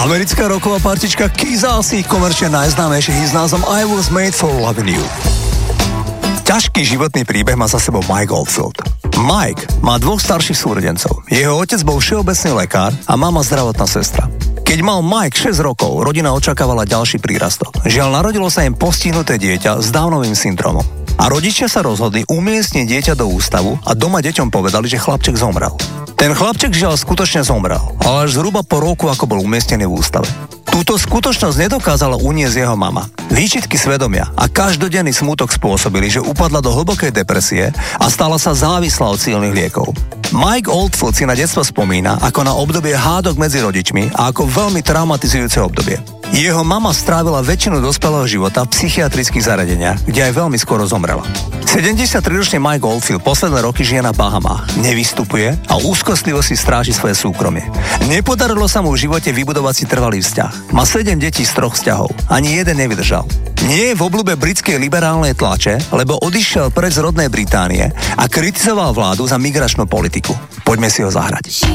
Americká rocková partička Kiza si ich komerčne najznámejší hit s názvom I Was Made for Loving You. Ťažký životný príbeh má za sebou Mike Oldfield. Mike má 2 starších súrodencov. Jeho otec bol všeobecný lekár a mama zdravotná sestra. Keď mal Mike 6 rokov, rodina očakávala ďalší prírastok. Žiaľ, narodilo sa im postihnuté dieťa s Downovým syndromom. A rodičia sa rozhodli umiestniť dieťa do ústavu a doma deťom povedali, že chlapček zomrel. Ten chlapček žiaľ skutočne zomrel, ale až zhruba po roku, ako bol umiestnený v ústave. Túto skutočnosť nedokázala uniesť jeho mama. Výčitky svedomia a každodenný smútok spôsobili, že upadla do hlbokej depresie a stala sa závislá od silných liekov. Mike Oldfield si na detstvo spomína ako na obdobie hádok medzi rodičmi a ako veľmi traumatizujúce obdobie. Jeho mama strávila väčšinu dospelého života v psychiatrických zariadeniach, kde aj veľmi skoro zomrela. 73-ročný Mike Oldfield posledné roky žije na Bahamách, nevystupuje a úzkostlivo si stráži svoje súkromie. Nepodarilo sa mu v živote vybudovať si trvalý vzťah. Má 7 detí z 3 vzťahov. Ani jeden nevydržal. Nie je v obľúbe britskej liberálnej tlače, lebo odišiel preč z rodnej Británie a kritizoval vládu za migračnú politiku. Poďme si ho zahrať.